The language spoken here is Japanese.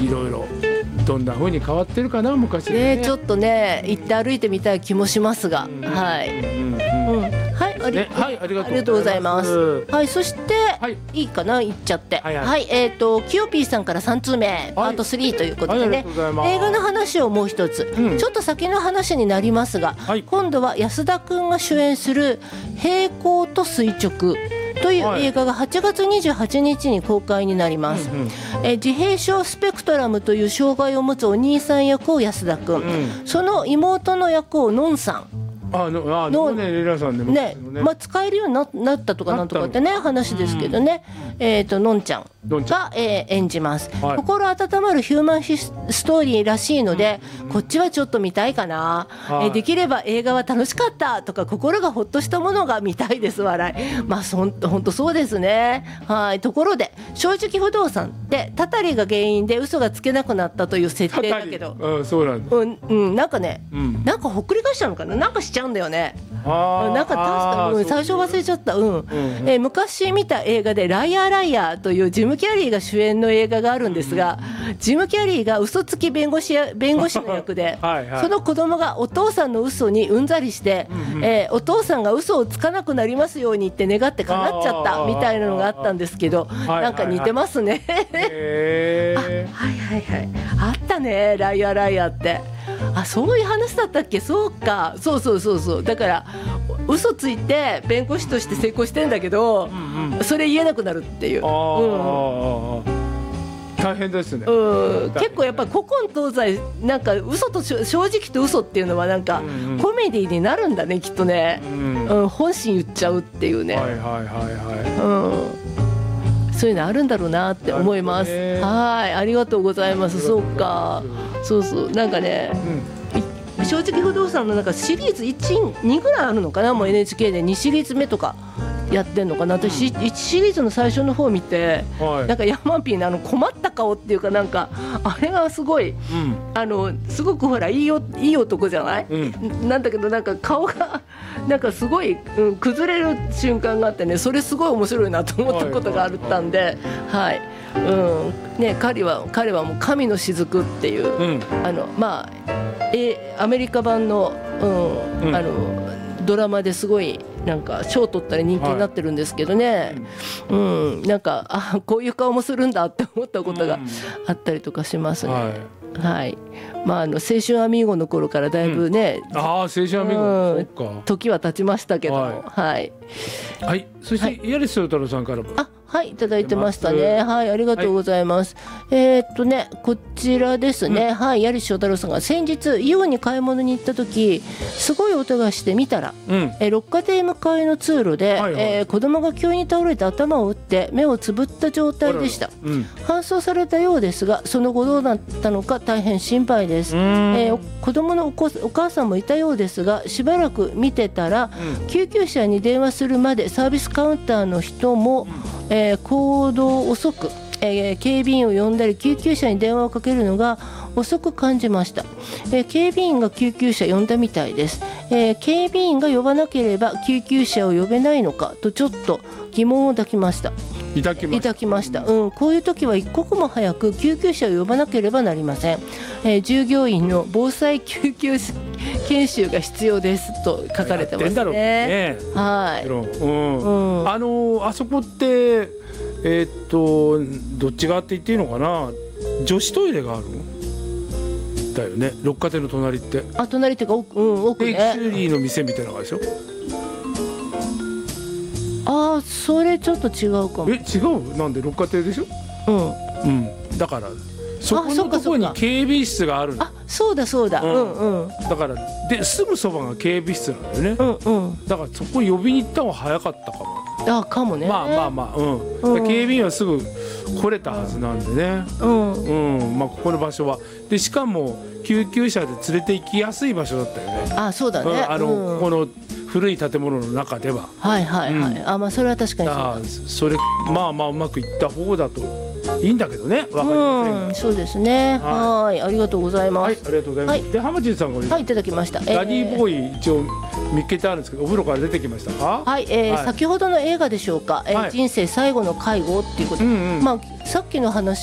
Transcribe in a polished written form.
いろいろどんな風に変わってるかな昔ね。 ちょっとね行って歩いてみたい気もしますが、はい、はい、ありがとうございます。はい、そして、いいかな、言っちゃって、はい、キヨピーさんから3通目、パート3ということでね、映画の話をもう一つ、ちょっと先の話になりますが、今度は安田くんが主演する平行と垂直という映画が8月28日に公開になります。自閉症スペクトラムという障害を持つお兄さん役を安田くん、その妹の役をのんさんね、使えるようになったとかなんとかってね話ですけどね、のんちゃんが演じます。心温まるヒューマンストーリーらしいので、こっちはちょっと見たいかな。できれば映画は楽しかったとか心がほっとしたものが見たいです。笑い。まあほんとそうですね。はい。ところで正直不動産ってたたりが原因で嘘がつけなくなったという設定だけど、 そうなんだ。 なんかね、なんかほっくり返しちゃうのかな、なんかしちゃうんだよね。なんか確かに最初忘れちゃった。昔見た映画でライアーライアーというジム・キャリーが主演の映画があるんですが、ジム・キャリーが嘘つき弁護士の役でその子供がお父さんの嘘にうんざりして、お父さんが嘘をつかなくなりますようにって願って叶っちゃったみたいなのがあったんですけど、なんか似てますね。あったね、ライアーライアーって。そういう話だったっけ。そうか、そうだから嘘ついて弁護士として成功してんだけど、それ言えなくなるっていう。 大変ですね。 結構やっぱ古今東西なんか嘘と正直と嘘っていうのはなんかコメディになるんだねきっとね。本心言っちゃうっていうね。そういうのあるんだろうなって思います。はい、ありがとうございます。そうか、そうなんかね、正直不動産のなんかシリーズ1、2ぐらいあるのかな、もう NHK で2シリーズ目とかやってんのかな。私1シリーズの最初の方見て、なんかヤマピーの困った顔っていうかなんかあれがすごい、すごくほらいい男じゃない、なんだけどなんか顔がなんかすごい、崩れる瞬間があってね、それすごい面白いなと思ったことがあったんで、彼はもう神の雫っていう、アメリカ版の、ドラマですごいなんか賞取ったり人気になってるんですけどね、なんかこういう顔もするんだって思ったことがあったりとかしますね。はい、青春アミーゴの頃からだいぶね、 青春アミーゴ、 時は経ちましたけども、 そしてヤリス翔太郎さんからもいただいてましたね。ありがとうございます。こちらですね。ヤリス翔太郎さんが先日イオンに買い物に行った時、すごい音がして見たら、六花亭向かいの通路で、子供が急に倒れて頭を打って目をつぶった状態でした。搬送されたようですが、その後どうなったのか大変心配です。子供のお母さんもいたようですが、しばらく見てたら、救急車に電話するまでサービスカウンターの人も行動遅く、警備員を呼んだり救急車に電話をかけるのが遅く感じました。警備員が救急車呼んだみたいです。警備員が呼ばなければ救急車を呼べないのかとちょっと疑問を抱きました。こういう時は一刻も早く救急車を呼ばなければなりません。従業員の防災救急研修が必要ですと書かれてますね。 あそこってどっち側って言っていいのかな、女子トイレがあるのだよね、六花亭の隣って。 隣っていうか奥ね。 定期修理の店みたいなのがでしょ。 それちょっと違うかも。 違う？なんで六花亭でしょ。だからそこのところに警備室があるの。 そうだ、 だからですぐそばが警備室なんだよね。だからそこ呼びに行った方が早かったかも。 かもね。 警備員はすぐ来れたはずなんでね。ここの場所はで、しかも救急車で連れて行きやすい場所だったよね。 そうだね。 ここの古い建物の中では。 それは確かにそれうまくいった方だといいんだけどね。わかりません。 そうですね。ありがとうございます。 ありがとうございます。で、浜地さんがいただきました。 ダディボーイ一応見つけてあるんですけど、お風呂から出てきましたか。 先ほどの映画でしょうか。人生最後の介護っていうこと。さっきの話